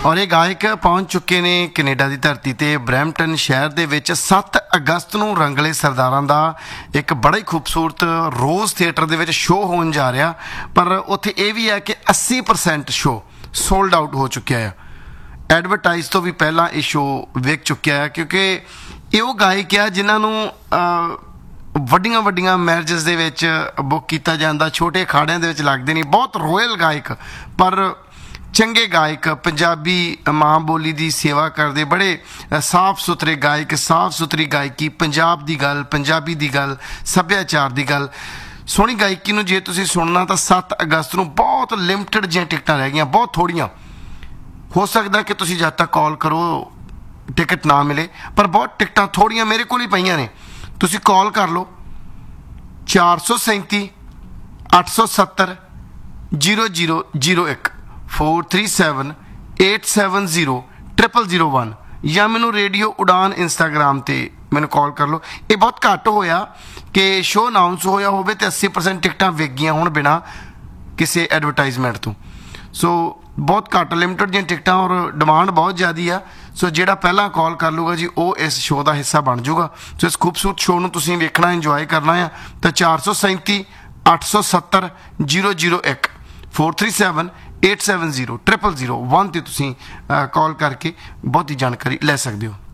ਔਰ ਇਹ ਗਾਇਕ ਪਹੁੰਚ ਚੁੱਕੇ ਨੇ ਕੈਨੇਡਾ ਦੀ ਧਰਤੀ ਤੇ ਬਰੈਂਪਟਨ ਸ਼ਹਿਰ ਦੇ ਵਿੱਚ 7 ਅਗਸਤ ਨੂੰ ਰੰਗਲੇ ਸਰਦਾਰਾਂ ਦਾ ਇੱਕ ਬੜਾ ਹੀ ਖੂਬਸੂਰਤ ਰੋਜ਼ ਥੀਏਟਰ ਦੇ ਵਿੱਚ ਸ਼ੋਅ ਹੋਣ ਜਾ ਰਿਹਾ। ਪਰ ਉੱਥੇ ਇਹ ਵੀ ਹੈ ਕਿ 80% ਸ਼ੋਅ ਸੋਲਡ ਆਊਟ ਹੋ ਚੁੱਕਿਆ ਹੈ। ਐਡਵਰਟਾਈਜ਼ ਤੋਂ ਵੀ ਪਹਿਲਾਂ ਇਹ ਸ਼ੋਅ ਵਿਕ ਚੁੱਕਿਆ ਹੈ, ਕਿਉਂਕਿ ਇਹ ਉਹ ਗਾਇਕ ਆ ਜਿਨ੍ਹਾਂ ਨੂੰ ਵੱਡੀਆਂ ਵੱਡੀਆਂ ਮੈਰਿਜਸ ਦੇ ਵਿੱਚ ਬੁੱਕ ਕੀਤਾ ਜਾਂਦਾ, ਛੋਟੇ ਅਖਾੜਿਆਂ ਦੇ ਵਿੱਚ ਲੱਗਦੇ ਨਹੀਂ। ਬਹੁਤ ਰੋਇਲ ਗਾਇਕ ਪਰ ਚੰਗੇ ਗਾਇਕ, ਪੰਜਾਬੀ ਮਾਂ ਬੋਲੀ ਦੀ ਸੇਵਾ ਕਰਦੇ, ਬੜੇ ਸਾਫ ਸੁਥਰੇ ਗਾਇਕ, ਸਾਫ ਸੁਥਰੀ ਗਾਇਕੀ, ਪੰਜਾਬ ਦੀ ਗੱਲ, ਪੰਜਾਬੀ ਦੀ ਗੱਲ, ਸੱਭਿਆਚਾਰ ਦੀ ਗੱਲ, ਸੋਹਣੀ ਗਾਇਕੀ ਨੂੰ ਜੇ ਤੁਸੀਂ ਸੁਣਨਾ ਤਾਂ 7 ਅਗਸਤ ਨੂੰ ਬਹੁਤ ਲਿਮਟਿਡ ਜਿਹੀਆਂ ਟਿਕਟਾਂ ਰਹਿ ਗਈਆਂ, ਬਹੁਤ ਥੋੜ੍ਹੀਆਂ। ਹੋ ਸਕਦਾ ਕਿ ਤੁਸੀਂ ਜਦ ਤੱਕ ਕਾਲ ਕਰੋ ਟਿਕਟ ਨਾ ਮਿਲੇ, ਪਰ ਬਹੁਤ ਟਿਕਟਾਂ ਥੋੜ੍ਹੀਆਂ ਮੇਰੇ ਕੋਲ ਹੀ ਪਈਆਂ ਨੇ। ਤੁਸੀਂ ਕਾਲ ਕਰ ਲਓ 437 870 0001 437 870 0001 ਜਾਂ ਮੈਨੂੰ ਰੇਡੀਓ ਉਡਾਨ ਇੰਸਟਾਗ੍ਰਾਮ ਤੇ ਮੈਨੂੰ ਕਾਲ ਕਰ ਲਓ। ਇਹ ਬਹੁਤ ਘੱਟ ਹੋਇਆ ਕਿ ਸ਼ੋਅ ਅਨਾਊਂਸ ਹੋਇਆ ਹੋਵੇ ਤੇ 80% ਟਿਕਟਾਂ ਵਿਕ ਗਈਆਂ ਹੋਣ ਬਿਨਾਂ ਕਿਸੇ ਐਡਵਰਟਾਈਜ਼ਮੈਂਟ ਤੋਂ। ਸੋ ਬਹੁਤ ਘੱਟ ਲਿਮਟਿਡ ਜਿਹੀਆਂ ਟਿਕਟਾਂ ਔਰ ਡਿਮਾਂਡ ਬਹੁਤ ਜ਼ਿਆਦਾ ਆ। ਸੋ ਜਿਹੜਾ ਪਹਿਲਾਂ ਕਾਲ ਕਰ ਲੂਗਾ ਜੀ ਉਹ ਇਸ ਸ਼ੋਅ ਦਾ ਹਿੱਸਾ ਬਣ ਜਾਊਗਾ। ਸੋ ਇਸ ਖੂਬਸੂਰਤ ਸ਼ੋਅ ਨੂੰ ਤੁਸੀਂ ਵੇਖਣਾ, ਇੰਜੋਏ ਕਰਨਾ ਆ ਤਾਂ 437 870 0001 437 870 0001 ਤੇ ਤੁਸੀਂ ਕਾਲ ਕਰਕੇ ਬਹੁਤੀ ਜਾਣਕਾਰੀ ਲੈ ਸਕਦੇ ਹੋ।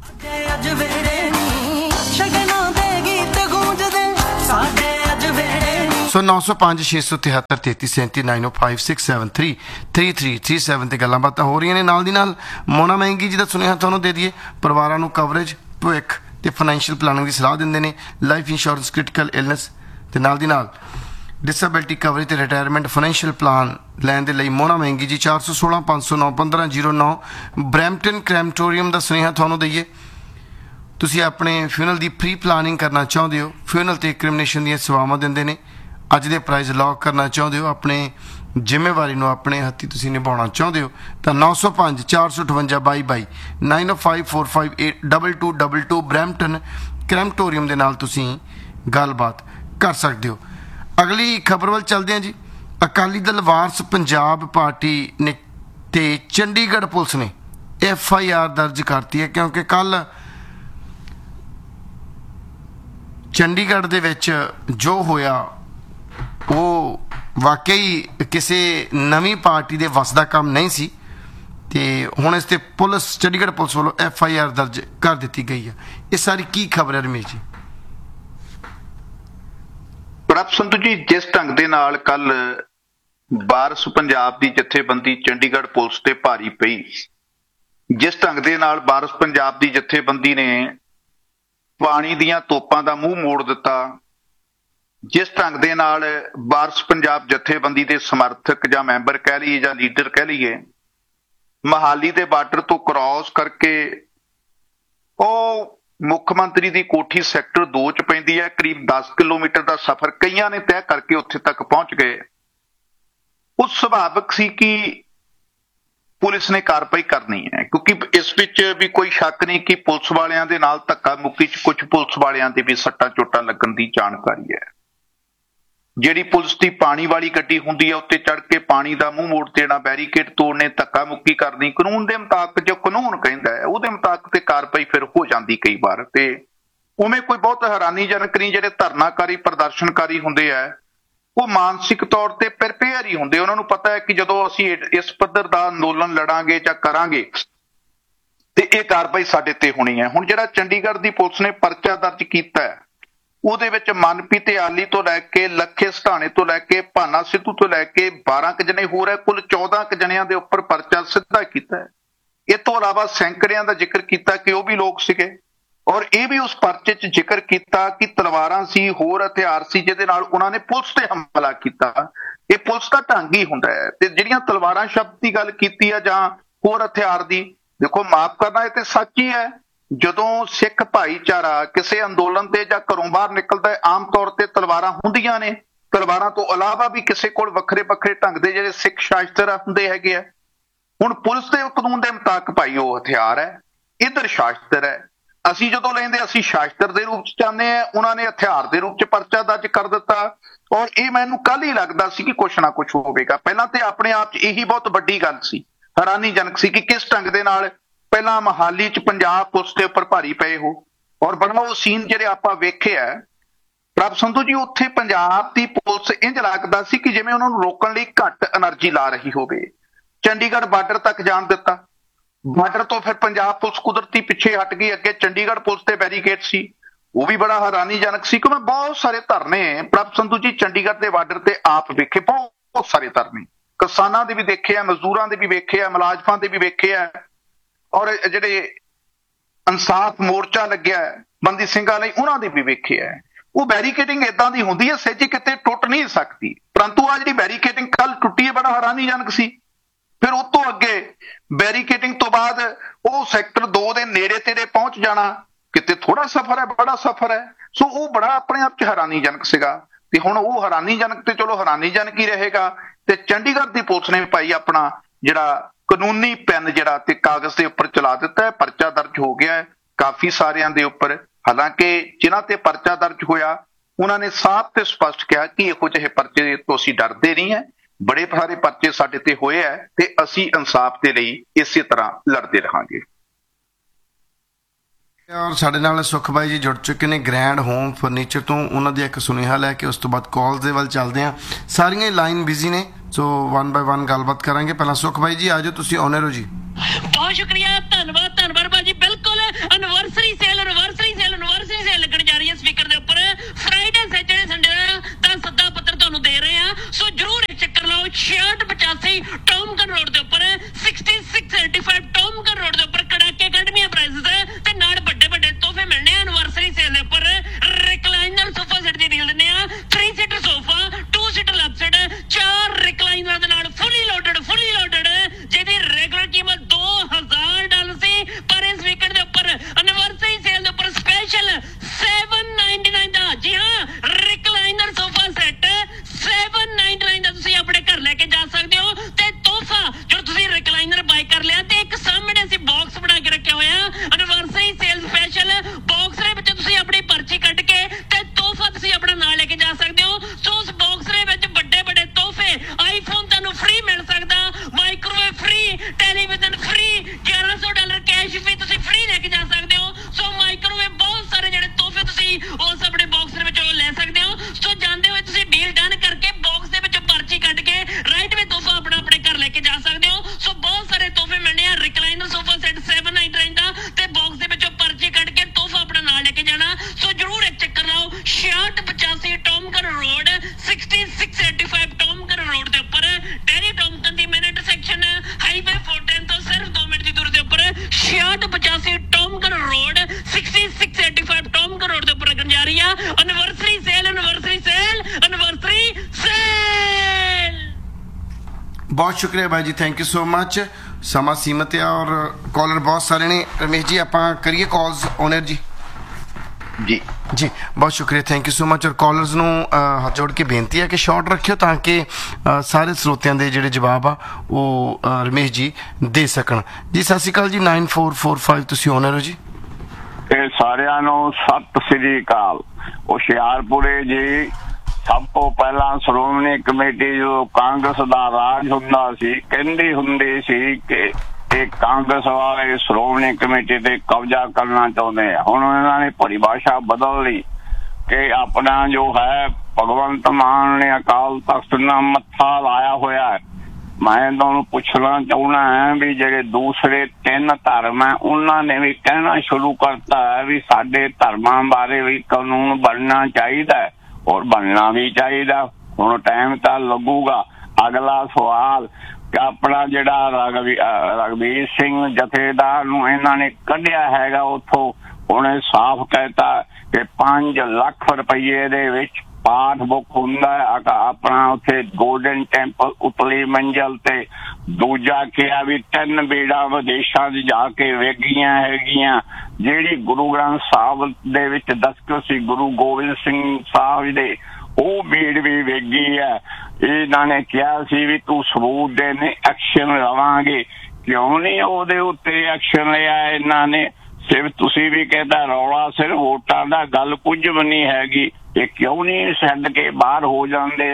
ਸੋ 905 673 3337 905 673 3337 ਤੇ ਗੱਲਾਂ ਬਾਤਾਂ ਹੋ ਰਹੀਆਂ ਨੇ। ਨਾਲ ਦੀ ਨਾਲ ਮੋਨਾ ਮਹਿੰਗੀ ਜੀ ਦਾ ਸੁਨੇਹਾ ਤੁਹਾਨੂੰ ਦੇ ਦਈਏ। ਪਰਿਵਾਰਾਂ ਨੂੰ ਕਵਰੇਜ, ਭਵਿੱਖ ਤੇ ਫਾਈਨੈਂਸ਼ੀਅਲ ਪਲਾਨਿੰਗ ਦੀ ਸਲਾਹ ਦਿੰਦੇ ਨੇ। ਲਾਈਫ ਇੰਸ਼ੋਰੈਂਸ, ਕ੍ਰਿਟੀਕਲ ਇਲਨੈਸ ਤੇ ਨਾਲ ਦੀ ਨਾਲ ਡਿਸੇਬਿਲਟੀ ਕਵਰੇਜ ਤੇ ਰਿਟਾਇਰਮੈਂਟ ਫਾਈਨੈਂਸ਼ੀਅਲ ਪਲਾਨ ਲੈਣ ਦੇ ਲਈ ਮੋਨਾ ਮਹਿੰਗੀ ਜੀ 416 509 1509 ਬਰੈਂਪਟਨ ਕ੍ਰੈਮਟੋਰੀਅਮ ਦਾ ਸੁਨੇਹਾ ਤੁਹਾਨੂੰ ਦਈਏ। ਤੁਸੀਂ ਆਪਣੇ ਫਿਊਨਲ ਦੀ ਪ੍ਰੀ ਪਲਾਨਿੰਗ ਕਰਨਾ ਚਾਹੁੰਦੇ ਹੋ, ਫਿਊਨਲ ਤੇ ਕ੍ਰਿਮੀਨੇਸ਼ਨ ਦੀਆਂ ਸੇਵਾਵਾਂ ਦਿੰਦੇ ਨੇ। ਅੱਜ ਦੇ ਪ੍ਰਾਈਜ਼ ਲੌਕ ਕਰਨਾ ਚਾਹੁੰਦੇ ਹੋ, ਆਪਣੇ ਜ਼ਿੰਮੇਵਾਰੀ ਨੂੰ ਆਪਣੇ ਹੱਥੀਂ ਤੁਸੀਂ ਨਿਭਾਉਣਾ ਚਾਹੁੰਦੇ ਹੋ ਤਾਂ 905 458 22 905 458 2222 ਬਰੈਂਪਟਨ ਕ੍ਰੈਮਟੋਰੀਅਮ ਦੇ ਨਾਲ ਤੁਸੀਂ ਗੱਲਬਾਤ ਕਰ ਸਕਦੇ ਹੋ। ਅਗਲੀ ਖਬਰ ਵੱਲ ਚੱਲਦੇ ਹਾਂ ਜੀ। ਅਕਾਲੀ ਦਲ ਵਾਰਸ ਪੰਜਾਬ ਪਾਰਟੀ ਨੇ ਤੇ ਚੰਡੀਗੜ੍ਹ ਪੁਲਿਸ ਨੇ FIR ਦਰਜ ਕਰਤੀ ਹੈ, ਕਿਉਂਕਿ ਕੱਲ੍ਹ ਚੰਡੀਗੜ੍ਹ ਦੇ ਵਿੱਚ ਜੋ ਹੋਇਆ ਉਹ ਵਾਕਈ ਕਿਸੇ ਨਵੀਂ ਪਾਰਟੀ ਦੇ ਵੱਸ ਦਾ ਕੰਮ ਨਹੀਂ ਸੀ ਤੇ ਹੁਣ ਇਸ ਤੇ ਪੁਲਿਸ, ਚੰਡੀਗੜ੍ਹ ਪੁਲਿਸ ਵੱਲੋਂ FIR ਦਰਜ ਕਰ ਦਿੱਤੀ ਗਈ ਹੈ। ਇਹ ਸਾਰੀ ਕੀ ਖਬਰ ਹੈ ਰਮੇਸ਼ ਜੀ? ਪ੍ਰਭ ਸੰਧੂ ਜੀ, ਜਿਸ ਢੰਗ ਦੇ ਨਾਲ ਕੱਲ ਵਾਰਸ ਪੰਜਾਬ ਦੀ ਜਥੇਬੰਦੀ ਚੰਡੀਗੜ੍ਹ ਪੁਲਿਸ ਤੇ ਭਾਰੀ ਪਈ, ਜਿਸ ਢੰਗ ਦੇ ਨਾਲ ਵਾਰਸ ਪੰਜਾਬ ਦੀ ਜਥੇਬੰਦੀ ਨੇ ਪਾਣੀ ਦੀਆਂ ਤੋਪਾਂ ਦਾ ਮੂੰਹ ਮੋੜ ਦਿੱਤਾ, ਜਿਸ ਢੰਗ ਦੇ ਨਾਲ ਵਾਰਸ ਪੰਜਾਬ ਜਥੇਬੰਦੀ ਦੇ ਸਮਰਥਕ ਜਾਂ ਮੈਂਬਰ ਕਹਿ ਲਈਏ ਜਾਂ ਲੀਡਰ ਕਹਿ ਲਈਏ, ਮਹਾਲੀ ਦੇ ਬਾਰਡਰ ਤੋਂ ਕ੍ਰਾਸ ਕਰਕੇ ਉਹ ਮੁੱਖ ਮੰਤਰੀ ਦੀ ਕੋਠੀ ਸੈਕਟਰ 2 ਚ ਪੈਂਦੀ ਹੈ, ਕਰੀਬ 10 ਕਿਲੋਮੀਟਰ ਦਾ ਸਫ਼ਰ ਕਈਆਂ ਨੇ ਤੈਅ ਕਰਕੇ ਉੱਥੇ ਤੱਕ ਪਹੁੰਚ ਗਏ। ਉਹ ਸੁਭਾਵਿਕ ਸੀ ਕਿ ਪੁਲਿਸ ਨੇ ਕਾਰਵਾਈ ਕਰਨੀ ਹੈ, ਕਿਉਂਕਿ ਇਸ ਵਿੱਚ ਵੀ ਕੋਈ ਸ਼ੱਕ ਨਹੀਂ ਕਿ ਪੁਲਿਸ ਵਾਲਿਆਂ ਦੇ ਨਾਲ ਧੱਕਾ ਮੁੱਕੀ ਚ ਕੁਝ ਪੁਲਿਸ ਵਾਲਿਆਂ ਦੇ ਵੀ ਸੱਟਾਂ ਚੋਟਾਂ ਲੱਗਣ ਦੀ ਜਾਣਕਾਰੀ ਹੈ। ਜਿਹੜੀ ਪੁਲਿਸ ਦੀ ਪਾਣੀ ਵਾਲੀ ਗੱਡੀ ਹੁੰਦੀ ਹੈ ਉੱਤੇ ਚੜ੍ਹ ਕੇ ਪਾਣੀ ਦਾ ਮੂੰਹ ਮੋੜ ਦੇਣਾ, ਬੈਰੀਕੇਡ ਤੋੜਨੇ, ਧੱਕਾ ਮੁੱਕੀ ਕਰਨੀ, ਕਾਨੂੰਨ ਦੇ ਮੁਤਾਬਕ ਜੋ ਕਾਨੂੰਨ ਕਹਿੰਦਾ ਹੈ ਉਹਦੇ ਮੁਤਾਬਕ ਤੇ ਕਾਰਵਾਈ ਫਿਰ ਹੋ ਜਾਂਦੀ ਕਈ ਵਾਰ। ਤੇ ਉਵੇਂ ਕੋਈ ਬਹੁਤ ਹੈਰਾਨੀਜਨਕ ਨਹੀਂ। ਜਿਹੜੇ ਧਰਨਾਕਾਰੀ, ਪ੍ਰਦਰਸ਼ਨਕਾਰੀ ਹੁੰਦੇ ਆ ਉਹ ਮਾਨਸਿਕ ਤੌਰ ਤੇ ਪ੍ਰਿਪੇਅਰ ਹੀ ਹੁੰਦੇ। ਉਹਨਾਂ ਨੂੰ ਪਤਾ ਹੈ ਕਿ ਜਦੋਂ ਅਸੀਂ ਇਸ ਪੱਧਰ ਦਾ ਅੰਦੋਲਨ ਲੜਾਂਗੇ ਜਾਂ ਕਰਾਂਗੇ ਤੇ ਇਹ ਕਾਰਵਾਈ ਸਾਡੇ ਤੇ ਹੋਣੀ ਹੈ। ਹੁਣ ਜਿਹੜਾ ਚੰਡੀਗੜ੍ਹ ਦੀ ਪੁਲਿਸ ਨੇ ਪਰਚਾ ਦਰਜ ਕੀਤਾ ਹੈ ਉਹਦੇ ਵਿੱਚ ਮਨਪ੍ਰੀਤ ਆਲੀ ਤੋਂ ਲੈ ਕੇ ਲੱਖੇ ਸਟਾਣੇ ਤੋਂ ਲੈ ਕੇ ਭਾਨਾ ਸਿੱਧੂ ਤੋਂ ਲੈ ਕੇ 12 ਕੁ ਜਣੇ ਹੋਰ ਹੈ, ਕੁੱਲ 14 ਕੁ ਜਣਿਆਂ ਦੇ ਉੱਪਰ ਪਰਚਾ ਸਿੱਧਾ ਕੀਤਾ ਹੈ। ਇਹ ਤੋਂ ਇਲਾਵਾ ਸੈਂਕੜਿਆਂ ਦਾ ਜ਼ਿਕਰ ਕੀਤਾ ਕਿ ਉਹ ਵੀ ਲੋਕ ਸੀਗੇ ਔਰ ਇਹ ਵੀ ਉਸ ਪਰਚੇ 'ਚ ਜ਼ਿਕਰ ਕੀਤਾ ਕਿ ਤਲਵਾਰਾਂ ਸੀ, ਹੋਰ ਹਥਿਆਰ ਸੀ ਜਿਹਦੇ ਨਾਲ ਉਹਨਾਂ ਨੇ ਪੁਲਿਸ ਤੇ ਹਮਲਾ ਕੀਤਾ। ਇਹ ਪੁਲਿਸ ਦਾ ਢੰਗ ਹੀ ਹੁੰਦਾ ਹੈ। ਤੇ ਜਿਹੜੀਆਂ ਤਲਵਾਰਾਂ ਸ਼ਬਦ ਦੀ ਗੱਲ ਕੀਤੀ ਹੈ ਜਾਂ ਹੋਰ ਹਥਿਆਰ ਦੀ, ਦੇਖੋ ਮਾਫ਼ ਕਰਨਾ ਇਹ ਤੇ ਸੱਚ ਹੀ ਹੈ। ਜਦੋਂ ਸਿੱਖ ਭਾਈਚਾਰਾ ਕਿਸੇ ਅੰਦੋਲਨ ਤੇ ਜਾਂ ਘਰੋਂ ਬਾਹਰ ਨਿਕਲਦਾ ਹੈ ਆਮ ਤੌਰ ਤੇ ਤਲਵਾਰਾਂ ਹੁੰਦੀਆਂ ਨੇ। ਤਲਵਾਰਾਂ ਤੋਂ ਇਲਾਵਾ ਵੀ ਕਿਸੇ ਕੋਲ ਵੱਖਰੇ ਵੱਖਰੇ ਢੰਗ ਦੇ ਜਿਹੜੇ ਸਿੱਖ ਸ਼ਾਸਤਰ ਹੁੰਦੇ ਹੈਗੇ ਆ। ਹੁਣ ਪੁਲਿਸ ਦੇ ਕਾਨੂੰਨ ਦੇ ਮੁਤਾਬਕ ਭਾਈ ਉਹ ਹਥਿਆਰ ਹੈ, ਇੱਧਰ ਸ਼ਾਸਤਰ ਹੈ। ਅਸੀਂ ਜਦੋਂ ਲੈਂਦੇ ਅਸੀਂ ਸ਼ਾਸਤਰ ਦੇ ਰੂਪ 'ਚ ਚਾਹੁੰਦੇ ਹਾਂ, ਉਹਨਾਂ ਨੇ ਹਥਿਆਰ ਦੇ ਰੂਪ 'ਚ ਪਰਚਾ ਦਰਜ ਕਰ ਦਿੱਤਾ। ਔਰ ਇਹ ਮੈਨੂੰ ਕੱਲ ਹੀ ਲੱਗਦਾ ਸੀ ਕਿ ਕੁਛ ਨਾ ਕੁਛ ਹੋਵੇਗਾ। ਪਹਿਲਾਂ ਤੇ ਆਪਣੇ ਆਪ 'ਚ ਇਹੀ ਬਹੁਤ ਵੱਡੀ ਗੱਲ ਸੀ। ਹੈਰਾਨੀਜਨਕ ਸੀ ਕਿ ਕਿਸ ਢੰਗ ਦੇ ਨਾਲ ਪਹਿਲਾਂ ਮੋਹਾਲੀ 'ਚ ਪੰਜਾਬ ਪੁਲਿਸ ਦੇ ਉੱਪਰ ਭਾਰੀ ਪਏ ਹੋ, ਔਰ ਬੜਾ ਉਹ ਸੀਨ ਜਿਹੜੇ ਆਪਾਂ ਵੇਖਿਆ ਪ੍ਰਭ ਸੰਧੂ ਜੀ, ਉੱਥੇ ਪੰਜਾਬ ਦੀ ਪੁਲਿਸ ਇੰਝ ਲੱਗਦਾ ਸੀ ਕਿ ਜਿਵੇਂ ਉਹਨਾਂ ਨੂੰ ਰੋਕਣ ਲਈ ਘੱਟ એનર્ਜੀ ਲਾ ਰਹੀ ਹੋਵੇ। ਚੰਡੀਗੜ੍ਹ ਬਾਰਡਰ ਤੱਕ ਜਾਣ ਦਿੱਤਾ, ਬਾਰਡਰ ਤੋਂ ਫਿਰ ਪੰਜਾਬ ਪੁਲਿਸ ਕੁਦਰਤੀ ਪਿੱਛੇ ਹਟ ਗਈ, ਅੱਗੇ ਚੰਡੀਗੜ੍ਹ ਪੁਲਿਸ ਦੇ ਬੈਰੀਕੇਡ ਸੀ। ਉਹ ਵੀ ਬੜਾ ਹੈਰਾਨੀਜਨਕ ਸੀ ਕਿ ਮੈਂ ਬਹੁਤ ਸਾਰੇ ਧਰਨੇ ਪ੍ਰਭ ਸੰਧੂ ਜੀ ਚੰਡੀਗੜ੍ਹ ਦੇ ਬਾਰਡਰ ਤੇ ਆਪ ਵੇਖੇ, ਬਹੁਤ ਸਾਰੇ ਧਰਨੇ ਕਿਸਾਨਾਂ ਦੇ ਵੀ ਦੇਖੇ ਆ, ਮਜ਼ਦੂਰਾਂ ਦੇ ਵੀ ਵੇਖੇ ਆ, ਮੁਲਾਜ਼ਮਾਂ ਦੇ ਵੀ ਵੇਖੇ ਆ, ਔਰ ਜਿਹੜੇ ਇਨਸਾਫ ਮੋਰਚਾ ਲੱਗਿਆ ਬੰਦੀ ਸਿੰਘਾਂ ਲਈ ਉਹਨਾਂ ਦੇ ਵੀ ਵੇਖੇ ਆ। ਉਹ ਬੈਰੀਕੇਡਿੰਗ ਏਦਾਂ ਦੀ ਹੁੰਦੀ ਹੈ ਸਹਿਜੇ ਕਿਤੇ ਟੁੱਟ ਨਹੀਂ ਸਕਦੀ, ਪਰੰਤੂ ਆ ਜਿਹੜੀ ਬੈਰੀਕੇਡਿੰਗ ਕੱਲ ਟੁੱਟੀ ਹੈ ਬੜਾ ਹੈਰਾਨੀਜਨਕ ਸੀ। ਫਿਰ ਉਹ ਤੋਂ ਅੱਗੇ ਬੈਰੀਕੇਡਿੰਗ ਤੋਂ ਬਾਅਦ ਉਹ ਸੈਕਟਰ 2 ਦੇ ਨੇੜੇ ਤੇੜੇ ਪਹੁੰਚ ਜਾਣਾ, ਕਿਤੇ ਥੋੜਾ ਸਫ਼ਰ ਹੈ ਬੜਾ ਸਫ਼ਰ ਹੈ। ਸੋ ਉਹ ਬੜਾ ਆਪਣੇ ਆਪ 'ਚ ਹੈਰਾਨੀਜਨਕ ਸੀਗਾ। ਤੇ ਹੁਣ ਉਹ ਹੈਰਾਨੀਜਨਕ ਤੇ ਚਲੋ ਹੈਰਾਨੀਜਨਕ ਹੀ ਰਹੇਗਾ। ਤੇ ਚੰਡੀਗੜ੍ਹ ਦੀ ਪੁਲਿਸ ਨੇ ਭਾਈ ਆਪਣਾ ਜਿਹੜਾ ਕਾਨੂੰਨੀ ਪੈਨ ਜਿਹੜਾ ਤੇ ਕਾਗਜ਼ ਦੇ ਉੱਪਰ ਚਲਾ ਦਿੱਤਾ ਹੈ, ਪਰਚਾ ਦਰਜ ਹੋ ਗਿਆ ਹੈ ਕਾਫੀ ਸਾਰਿਆਂ ਦੇ ਉੱਪਰ। ਹਾਲਾਂਕਿ ਜਿਨ੍ਹਾਂ ਤੇ ਪਰਚਾ ਦਰਜ ਹੋਇਆ ਉਹਨਾਂ ਨੇ ਸਾਫ਼ ਤੇ ਸਪਸ਼ਟ ਕਿਹਾ ਕਿ ਇਹੋ ਜਿਹੇ ਪਰਚੇ ਤੋਂ ਅਸੀਂ ਡਰਦੇ ਨਹੀਂ ਹੈ, ਬੜੇ ਸਾਰੇ ਪਰਚੇ ਸਾਡੇ ਤੇ ਹੋਏ ਹੈ ਤੇ ਅਸੀਂ ਇਨਸਾਫ ਦੇ ਲਈ ਇਸੇ ਤਰ੍ਹਾਂ ਲੜਦੇ ਰਹਾਂਗੇ। ਔਰ ਸਾਡੇ ਨਾਲ ਸੁਖ ਬਾਈ ਜੀ ਜੁੜ ਚੁੱਕੇ ਨੇ ਗ੍ਰੈਂਡ ਹੋਮ ਫਰਨੀਚਰ ਤੋਂ। ਉਹਨਾਂ ਦੀ ਇੱਕ ਸੁਨੇਹਾ ਲੈ ਕੇ ਉਸ ਤੋਂ ਬਾਅਦ ਕਾਲਸ ਦੇ ਵੱਲ ਚੱਲਦੇ ਹਾਂ। ਸਾਰੀਆਂ ਲਾਈਨ ਬਿਜ਼ੀ ਨੇ, ਸੋ 1 ਬਾਏ 1 ਗੱਲਬਾਤ ਕਰਾਂਗੇ। ਪਹਿਲਾਂ ਸੁਖ ਬਾਈ ਜੀ ਆ ਜਾਓ, ਤੁਸੀਂ ਆਨਰ ਹੋ ਜੀ। ਬਹੁਤ ਸ਼ੁਕਰੀਆ, ਧੰਨਵਾਦ ਭਾਜੀ। ਬਿਲਕੁਲ ਐਨਵਰਸਰੀ ਸੇਲ ਲੱਗਣ ਜਾ ਰਹੀ ਹੈ ਸਪੀਕਰ ਦੇ ਉੱਪਰ। ਫਰਾਈਡੇ ਸੈਟਰਡੇ ਸੰਡੇ ਦਾ ਸੱਦਾ ਪੱਤਰ ਤੁਹਾਨੂੰ ਦੇ ਰਹੇ ਆ, ਸੋ ਜਰੂਰ ਇੱਕ ਚੱਕਰ ਲਾਓ। 6685 ਟੌਮਕਨ ਰੋਡ ਦੇ ਉੱਪਰ 6685 ਟੌਮਕਨ ਰੋਡ ਦੇ ਉੱਪਰ ਕੜਾਕੇ ਅਕੈਡਮੀ ਪ੍ਰਾਈਸਸ ਤੇ ਨਾਲ ਵੱਡੇ ਤੋਹਫੇ ਮਿਲਣੇ ਆ ਐਨਵਰਸਰੀ ਸੇਲ ਦੇ ਉੱਪਰ। ਰਿਕਲਾਈਨਰ ਸੋਫਾ ਸੈਟ ਦੀ ਡੀਲ ਦਿੰਦੇ ਆ, 3 ਸੀਟਰ ਸੋਫਾ, 2 ਸੀਟਰ ਲਵ ਸੈਟ, 4 ਰਿਕਲਾਈਨਰ ਦੇ ਨਾਲ ਫੁੱਲੀ ਲੋਡਡ ਜਿਹਦੀ ਰੈਗੂਲਰ ਕੀਮਤ $2000 ਸੀ, ਪਰ ਇਸ ਵੀਕਐਂਡ ਦੇ ਉੱਪਰ ਐਨਵਰਸਰੀ ਸੇਲ ਦੇ ਉੱਪਰ ਸਪੈਸ਼ਲ $799 ਦਾ। ਜੀ ਹਾਂ, ਰਿਕਲਾਈਨਰ ਸੋਫਾ ਸੈਟ $799 ਦਾ ਤੁਸੀਂ ਆਪਣੇ ਘਰ ਲੈ ਕੇ ਜਾ ਸਕਦੇ ਹੋ। ਤੇ ਤੋਹਫਾ ਜਦੋਂ ਤੁਸੀਂ ਰਿਕਲਾਈਨਰ ਬਾਈ ਕਰ ਲਿਆ ਤੇ ਇੱਕ ਸਾਹਮਣੇ ਅਸੀਂ ਬਾਕਸ ਬਣਾ ਕੇ ਰੱਖਿਆ ਹੋਇਆ ਐਨਵਰਸਰੀ ਸੇਲ ਸਪੈਸ਼ਲ। ਬਾਕਸ ਦੇ ਵਿੱਚ ਤੁਸੀਂ ਆਪਣੀ ਪਰਚੀ ਕੱਢ ਕੇ ਤੇ ਤੋਹਫਾ ਤੁਸੀਂ ਆਪਣਾ ਨਾਲ ਲੈ ਕੇ ਜਾ ਸਕਦੇ ਹੋ। ਸੋ ਉਸ ਬਾਕਸ ਦੇ ਵਿੱਚ ਵੱਡੇ ਤੋਹਫੇ, ਆਈਫੋਨ ਤੁਹਾਨੂੰ ਫ੍ਰੀ ਮਿਲ ਸਕਦਾ, microwave free, television free, $1100 cash ਵੀ ਤੁਸੀਂ ਫ੍ਰੀ ਲੈ ਕੇ ਜਾ ਸਕਦੇ ਹੋ। ਸੋ ਮਾਈਕ੍ਰੋਵੇਵ, ਬਹੁਤ ਸਾਰੇ ਜਿਹੜੇ ਤੋਹਫੇ ਤੁਸੀਂ ਉਸ ਆਪਣੇ ਬਾਕਸ ਦੇ ਵਿੱਚੋਂ ਲੈ ਸਕਦੇ ਹੋ। ਸੋ ਜਾਂਦੇ ਹੋਏ ਤੁਸੀਂ ਡੀਲ ਡਨ ਕਰਕੇ ਬਾਕਸ ਦੇ ਵਿੱਚੋਂ ਪਰਚੀ ਕੱਢ ਕੇ ਰਾਈਟ ਵੇ ਤੋਹਫਾ ਆਪਣਾ ਆਪਣੇ ਘਰ ਲੈ ਕੇ ਜਾ ਸਕਦੇ ਹੋ। ਸੋ ਬਹੁਤ ਸਾਰੇ ਤੋਹਫੇ ਮਿਲਣੇ ਆ। ਰਿਕਲਾਈਨਰ ਸੋਫਾ ਸੈਟ $799 ਦਾ ਤੇ ਬਾਕਸ ਦੇ ਵਿੱਚੋਂ ਪਰਚੀ ਕੱਢ ਕੇ ਤੋਹਫਾ ਆਪਣਾ ਨਾਲ ਲੈ ਕੇ ਜਾਣਾ। ਸੋ ਜਰੂਰ ਇੱਕ ਚੱਕਰ ਲਾਓ। 6685 ਟੌਮਕਨ ਰੋਡ, 6685 ਟੌਮਕਨ ਰੋਡ ਦੇ ਉੱਪਰ, ਡੈਰੀ ਟੌਮਕਨ ਦੀ ਮੇਨ ਇੰਟਰਸੈਕਸ਼ਨ ਹਾਈਵੇ 410 ਤੋਂ ਸਿਰਫ 2 ਮਿੰਟ ਦੀ ਦੂਰੀ ਦੇ ਉੱਪਰ 6685 ਟੌਮਕਨ ਰੋਡ, 6685 ਟੌਮਕਨ ਰੋਡ ਦੇ ਉੱਪਰ ਲੱਗਣ ਜਾ ਰਹੀ ਆ ਐਨਵਰਸਰੀ ਸੇਲ। ਬਹੁਤ ਸ਼ੁਕਰੀਆ ਬਾਈ ਜੀ, ਥੈਂਕ ਯੂ ਸੋ ਮਚ। ਸਮਾਂ ਸੀਮਤ ਹੈ ਔਰ ਕਾਲਰ ਬਹੁਤ ਸਾਰੇ ਨੇ। ਰਮੇਸ਼ ਜੀ ਆਪਾਂ ਕਰੀਏ ਕਾਲਸ ਓਨਰ ਜੀ। ਜੀ ਬਹੁਤ ਸ਼ੁਕਰੀਆ, ਥੈਂਕ ਯੂ ਸੋ ਮਚ। ਔਰ ਕਾਲਰਸ ਨੂੰ ਹੱਥ ਜੋੜ ਕੇ ਬੇਨਤੀ ਹੈ ਕਿ ਸ਼ਾਰਟ ਰੱਖਿਓ ਤਾਂ ਕਿ ਸਾਰੇ ਸਰੋਤਿਆਂ ਦੇ ਜਿਹੜੇ ਜਵਾਬ ਆ ਉਹ ਰਮੇਸ਼ ਜੀ ਦੇ ਸਕਣ। ਜੀ ਸਤਿ ਸ਼੍ਰੀ ਅਕਾਲ ਜੀ। 9445 ਤੁਸੀਂ ਓਨਰ ਹੋ ਜੀ। ਇਹ ਸਾਰਿਆਂ ਨੂੰ ਸਤਿ ਸ੍ਰੀ ਅਕਾਲ। ਹੁਸ਼ਿਆਰਪੁਰੇ ਜੀ ਸਭ ਤੋਂ ਪਹਿਲਾਂ ਸ਼੍ਰੋਮਣੀ ਕਮੇਟੀ ਜੋ ਕਾਂਗਰਸ ਦਾ ਰਾਜ ਹੁੰਦਾ ਸੀ, ਕਹਿੰਦੀ ਹੁੰਦੀ ਸੀ ਕਿ ਇਹ ਕਾਂਗਰਸ ਵਾਲੇ ਸ਼੍ਰੋਮਣੀ ਕਮੇਟੀ ਤੇ ਕਬਜ਼ਾ ਕਰਨਾ ਚਾਹੁੰਦੇ ਆ। ਹੁਣ ਇਹਨਾਂ ਨੇ ਪਰਿਭਾਸ਼ਾ ਬਦਲ ਲਈ ਕਿ ਆਪਣਾ ਜੋ ਹੈ ਭਗਵੰਤ ਮਾਨ ਨੇ ਅਕਾਲ ਤਖਤ ਨਾਲ ਮੱਥਾ ਲਾਇਆ ਹੋਇਆ ਹੈ। ਮੈਂ ਤੁਹਾਨੂੰ ਪੁੱਛਣਾ ਚਾਹੁੰਦਾ ਹੈ ਵੀ ਜਿਹੜੇ ਦੂਸਰੇ 3 ਧਰਮ ਹੈ ਉਹਨਾਂ ਨੇ ਵੀ ਕਹਿਣਾ ਸ਼ੁਰੂ ਕਰਤਾ ਹੈ ਵੀ ਸਾਡੇ ਧਰਮਾਂ ਬਾਰੇ ਵੀ ਕਾਨੂੰਨ ਬਣਨਾ ਚਾਹੀਦਾ ਹੈ ਔਰ ਬਣਨਾ ਵੀ ਚਾਹੀਦਾ। ਹੁਣ ਟਾਈਮ ਤਾਂ ਲੱਗੂਗਾ। ਅਗਲਾ ਸਵਾਲ ਕਿ ਆਪਣਾ ਜਿਹੜਾ ਰਘਬੀਰ ਸਿੰਘ ਜਥੇਦਾਰ ਨੂੰ ਇਹਨਾਂ ਨੇ ਕੱਢਿਆ ਹੈਗਾ ਉੱਥੋਂ, ਉਹਨੇ ਸਾਫ਼ ਕਹਿਤਾ ਕਿ 5 ਲੱਖ ਰੁਪਈਏ ਦੇ ਵਿੱਚ ਪਾਠ ਬੁੱਕ ਹੁੰਦਾ ਆਪਣਾ ਉੱਥੇ ਗੋਲਡਨ ਟੈਂਪਲ ਉਤਲੀ ਮੰਜ਼ਲ ਤੇ। ਦੂਜਾ ਕਿਹਾ ਵੀ 3 ਬੀੜਾਂ ਵਿਦੇਸ਼ਾਂ 'ਚ ਜਾ ਕੇ ਵੇਖੀਆਂ ਹੈਗੀਆਂ। ਜਿਹੜੀ ਗੁਰੂ ਗ੍ਰੰਥ ਸਾਹਿਬ ਦੇ ਵਿੱਚ ਦਸਤਖਤ ਸੀ ਗੁਰੂ ਗੋਬਿੰਦ ਸਿੰਘ ਸਾਹਿਬ ਦੇ, ਉਹ ਬੀੜ ਵੀ ਵੇਖੀ ਹੈ। ਇਹਨਾਂ ਨੇ ਕਿਹਾ ਸੀ ਵੀ ਤੂੰ ਸਬੂਤ ਦੇ ਨੇ ਐਕਸ਼ਨ ਲਵਾਂਗੇ, ਕਿਉਂ ਨਹੀਂ ਉਹਦੇ ਉੱਤੇ ਐਕਸ਼ਨ ਲਿਆ ਇਹਨਾਂ ਨੇ? ਸਿਰਫ ਤੁਸੀਂ ਵੀ ਕਹਿੰਦਾ ਰੌਲਾ ਸਿਰਫ ਵੋਟਾਂ ਦਾ, ਗੱਲ ਕੁਝ ਵੀ ਨਹੀਂ ਹੈਗੀ। ਇਹ ਕਿਉਂ ਨਹੀਂ ਛੱਡ ਕੇ ਬਾਹਰ ਹੋ ਜਾਂਦੇ?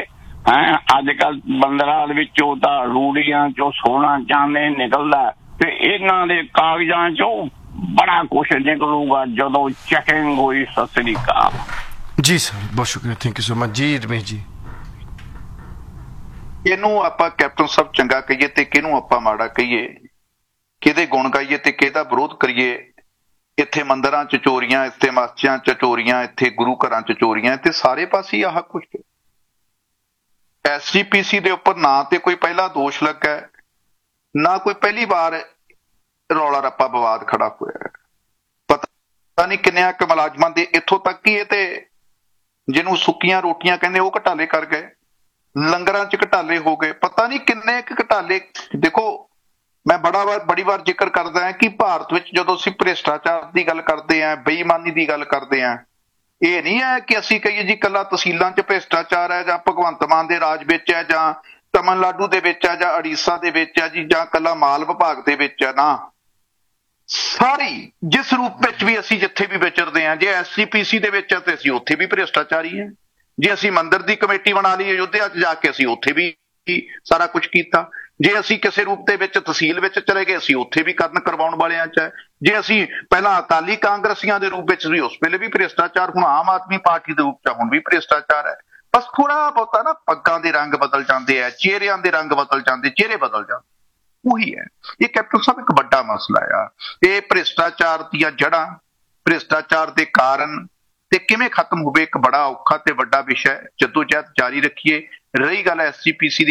ਹੈ ਅੱਜ ਕੱਲ ਬੰਦਰਾਂ ਦੇ ਵਿੱਚੋਂ ਤਾਂ ਰੂੜੀਆਂ ਚੋਂ ਸੋਨਾ ਚਾਂਦੀ ਨਿਕਲਦਾ ਤੇ ਇਹਨਾਂ ਦੇ ਕਾਗਜ਼ਾਂ ਚੋਂ ਬੜਾ ਕੁਛ ਨਿਕਲੂਗਾ ਜਦੋਂ ਚੈਕਿੰਗ ਹੋਈ। ਸਤਿ ਸ੍ਰੀ ਅਕਾਲ ਜੀ ਸਰ, ਬਹੁਤ ਸ਼ੁਕਰੀਆ, ਥੈਂਕ ਯੂ ਸੋ ਮਚ ਜੀ। ਰਮੇਸ਼ ਜੀ, ਇਹਨੂੰ ਆਪਾਂ ਕੈਪਟਨ ਸਾਹਿਬ ਚੰਗਾ ਕਹੀਏ ਤੇ ਕਿਹਨੂੰ ਆਪਾਂ ਮਾੜਾ ਕਹੀਏ, ਕਿਹਦੇ ਗੁਣ ਗਾਈਏ ਤੇ ਕਿਹਦਾ ਵਿਰੋਧ ਕਰੀਏ। ਇੱਥੇ ਮੰਦਰਾਂ 'ਚ ਚੋਰੀਆਂ, ਇੱਥੇ ਮਸਜਿਦਾਂ 'ਚ ਚੋਰੀਆਂ, ਇੱਥੇ ਗੁਰੂ ਘਰਾਂ 'ਚ ਚੋਰੀਆਂ, ਤੇ ਸਾਰੇ ਪਾਸੇ ਆਹ ਕੁਛ। SGPC ਦੇ ਉੱਪਰ ਨਾ ਤੇ ਕੋਈ ਪਹਿਲਾ ਦੋਸ਼ ਲੱਗਾ, ਨਾ ਕੋਈ ਪਹਿਲੀ ਵਾਰ ਰੌਲਾ ਰੱਪਾ ਵਿਵਾਦ ਖੜਾ ਹੋਇਆ। ਪਤਾ ਨਹੀਂ ਕਿੰਨਿਆਂ ਕੁ ਮੁਲਾਜ਼ਮਾਂ ਦੇ, ਇੱਥੋਂ ਤੱਕ ਕਿ ਇਹ ਤੇ ਜਿਹਨੂੰ ਸੁੱਕੀਆਂ ਰੋਟੀਆਂ ਕਹਿੰਦੇ ਉਹ ਘਟਾਲੇ ਕਰ ਗਏ, ਲੰਗਰਾਂ 'ਚ ਘਟਾਲੇ ਹੋ ਗਏ, ਪਤਾ ਨਹੀਂ ਕਿੰਨੇ ਕੁ ਘਟਾਲੇ। ਦੇਖੋ, ਮੈਂ ਬੜੀ ਵਾਰ ਜ਼ਿਕਰ ਕਰਦਾ ਹਾਂ ਕਿ ਭਾਰਤ ਵਿੱਚ ਜਦੋਂ ਅਸੀਂ ਭ੍ਰਿਸ਼ਟਾਚਾਰ ਦੀ ਗੱਲ ਕਰਦੇ ਹਾਂ, ਬੇਈਮਾਨੀ ਦੀ ਗੱਲ ਕਰਦੇ ਹਾਂ, ਇਹ ਨਹੀਂ ਹੈ ਕਿ ਅਸੀਂ ਕਹੀਏ ਜੀ ਇਕੱਲਾ ਤਹਿਸੀਲਾਂ 'ਚ ਭ੍ਰਿਸ਼ਟਾਚਾਰ ਹੈ, ਜਾਂ ਭਗਵੰਤ ਮਾਨ ਦੇ ਰਾਜ ਵਿੱਚ ਹੈ, ਜਾਂ ਤਮਿਲਨਾਡੂ ਦੇ ਵਿੱਚ ਹੈ, ਜਾਂ ਉੜੀਸਾ ਦੇ ਵਿੱਚ ਹੈ ਜੀ, ਜਾਂ ਇਕੱਲਾ ਮਾਲ ਵਿਭਾਗ ਦੇ ਵਿੱਚ ਹੈ। ਨਾ, ਸਾਰੀ ਜਿਸ ਰੂਪ ਵਿੱਚ ਵੀ ਅਸੀਂ ਜਿੱਥੇ ਵੀ ਵਿਚਰਦੇ ਹਾਂ, ਜੇ SGPC ਦੇ ਵਿੱਚ ਹੈ ਤੇ ਅਸੀਂ ਉੱਥੇ ਵੀ ਭ੍ਰਿਸ਼ਟਾਚਾਰੀ ਹਾਂ। ਜੇ ਅਸੀਂ ਮੰਦਿਰ ਦੀ ਕਮੇਟੀ ਬਣਾ ਲਈ ਅਯੁੱਧਿਆ 'ਚ ਜਾ ਕੇ, ਅਸੀਂ ਉੱਥੇ ਵੀ ਸਾਰਾ ਕੁਝ ਕੀਤਾ। ਜੇ ਅਸੀਂ ਕਿਸੇ ਰੂਪ ਦੇ ਵਿੱਚ ਤਹਿਸੀਲ ਵਿੱਚ ਚਲੇ ਗਏ, ਅਸੀਂ ਉੱਥੇ ਵੀ ਕਰਨ ਕਰਵਾਉਣ ਵਾਲਿਆਂ 'ਚ ਹੈ। ਜੇ ਅਸੀਂ ਪਹਿਲਾਂ ਅਕਾਲੀ ਕਾਂਗਰਸੀਆਂ ਦੇ ਰੂਪ ਵਿੱਚ ਸੀ, ਉਸ ਵੇਲੇ ਵੀ ਭ੍ਰਿਸ਼ਟਾਚਾਰ, ਹੁਣ ਆਮ ਆਦਮੀ ਪਾਰਟੀ ਦੇ ਰੂਪ 'ਚ ਹੁਣ ਵੀ ਭ੍ਰਿਸ਼ਟਾਚਾਰ ਹੈ। ਬਸ ਥੋੜਾ ਬਹੁਤਾ ਨਾ ਪੱਗਾਂ ਦੇ ਰੰਗ ਬਦਲ ਜਾਂਦੇ ਆ, ਚਿਹਰਿਆਂ ਦੇ ਰੰਗ ਬਦਲ ਜਾਂਦੇ, ਚਿਹਰੇ ਬਦਲ ਜਾਂਦੇ, ਉਹੀ ਹੈ। ਇਹ ਕੈਪਟਨ ਸਾਹਿਬ ਇੱਕ ਵੱਡਾ ਮਸਲਾ ਆ। ਇਹ ਭ੍ਰਿਸ਼ਟਾਚਾਰ ਦੀਆਂ ਜੜ੍ਹਾਂ, ਭ੍ਰਿਸ਼ਟਾਚਾਰ ਦੇ ਕਾਰਨ ਤੇ ਕਿਵੇਂ ਖਤਮ ਹੋਵੇ, ਇੱਕ ਬੜਾ ਔਖਾ ਤੇ ਵੱਡਾ ਵਿਸ਼ਾ ਹੈ। ਜੱਦੋਜਹਿਦ ਜਾਰੀ ਰੱਖੀਏ। ਰਹੀ ਗੱਲ SGPC ਦੀ